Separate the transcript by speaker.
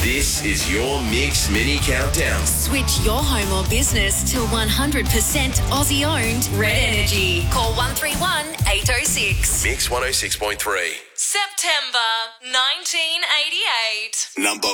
Speaker 1: This is your Mix Mini Countdown.
Speaker 2: Switch your home or business to 100% Aussie owned Red Energy. Call 131 806.
Speaker 1: Mix 106.3.
Speaker 2: September 1988.
Speaker 1: Number